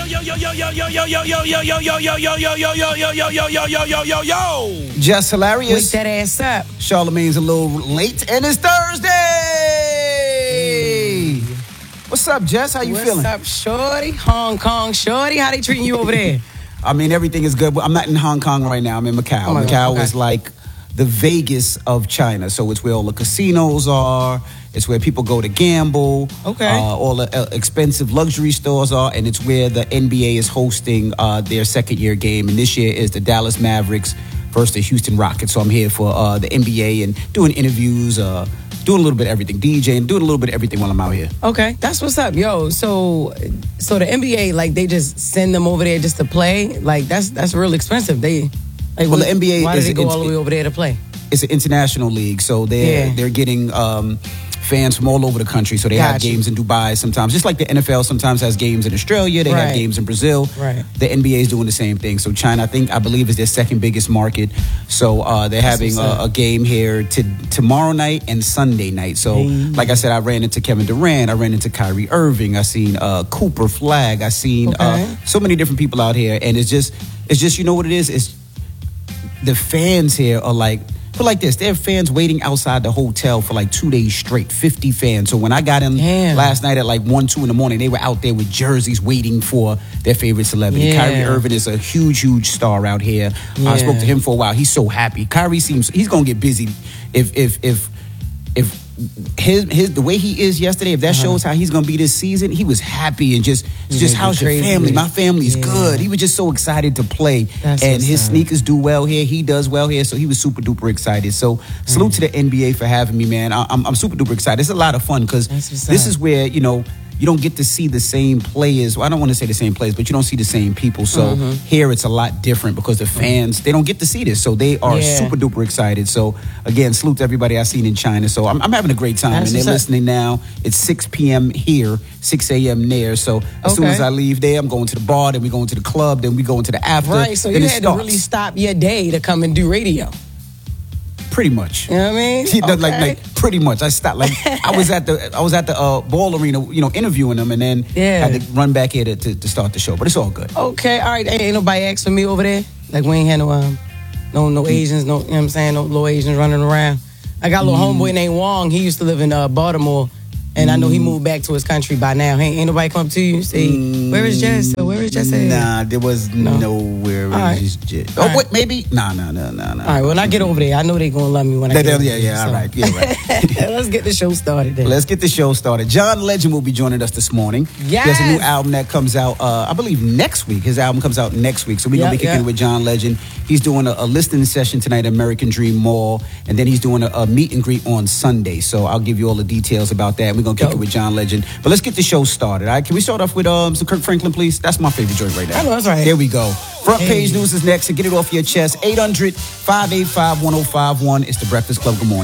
Just hilarious. Wake that ass up. Charlamagne's a little late, and it's Thursday. What's up, Jess? How you feeling? What's up, shorty? Hong Kong shorty. How they treating you over there? I mean, everything is good. I'm not in Hong Kong right now. I'm in Macau. Oh my Macau God, okay. is like the Vegas of China. So it's where all the casinos are. It's where people go to gamble. Okay. All the expensive luxury stores are. And it's where the NBA is hosting their second-year game. And this year is the Dallas Mavericks versus the Houston Rockets. So I'm here for the NBA and doing interviews, doing a little bit of everything, DJing, doing a little bit of everything while I'm out here. Okay, that's what's up, yo. So the NBA, like, they just send them over there just to play. Like, that's real expensive. The NBA. Why do they go all the way over there to play? It's an international league, so they're getting fans from all over the country. So they have games in Dubai sometimes, just like the NFL sometimes has games in Australia. They have games in Brazil. Right. The NBA is doing the same thing. So China, I believe, is their second biggest market. So they're having a game here tomorrow night and Sunday night. So like I said, I ran into Kevin Durant. I ran into Kyrie Irving. I seen Cooper Flag. I seen so many different people out here, and it's just you know what it is? It's the fans here are like. But like this, there are fans waiting outside the hotel for like 2 days straight, 50 fans. So when I got in last night at like 1, 2 in the morning, they were out there with jerseys waiting for their favorite celebrity. Yeah. Kyrie Irving is a huge, huge star out here. I spoke to him for a while. He's so happy. Kyrie he's going to get busy if the way he is yesterday, if that shows how he's going to be this season, he was happy and just how's your family? My family's good. He was just so excited to play. And his sneakers do well here. He does well here. So he was super duper excited. So salute to the NBA for having me, man. I'm super duper excited. It's a lot of fun because this is where, you don't get to see the same players. Well, I don't want to say the same players, but you don't see the same people. So here it's a lot different because the fans, they don't get to see this. So they are super duper excited. So again, salute to everybody I've seen in China. So I'm having a great time. And they're listening now. It's 6 p.m. here, 6 a.m. there. So as soon as I leave there, I'm going to the bar, then we go into the club, then we go into the after. Right, so you had to really stop your day to come and do radio. Pretty much. You know what I mean? Like pretty much. I stopped. Like I was at the ball arena, interviewing them, and then had to run back here to start the show. But it's all good. Okay, all right. Ain't nobody asked for me over there. Like we ain't had no Asians, no, you know what I'm saying, no little Asians running around. I got a little homeboy named Wong. He used to live in Baltimore. And I know he moved back to his country by now. Ain't nobody come to you say, where is Jess? Where is Jess at? Nah, there was nowhere. Right. Jess. Oh, wait, maybe? Nah. All right, when I get over there, I know they going to love me when I get over there. Yeah, all right. Yeah, right. Let's get the show started then. Let's get the show started. John Legend will be joining us this morning. Yes. He has a new album that comes out, I believe, next week. His album comes out next week. So we're going to be kicking it with John Legend. He's doing a listening session tonight at American Dream Mall. And then he's doing a meet and greet on Sunday. So I'll give you all the details about that. We're going to kick it with John Legend. But let's get the show started. All right? Can we start off with some Kirk Franklin, please? That's my favorite joint right now. I know, that's right. There we go. Front page news is next. So get it off your chest. 800-585-1051. It's the Breakfast Club. Good morning.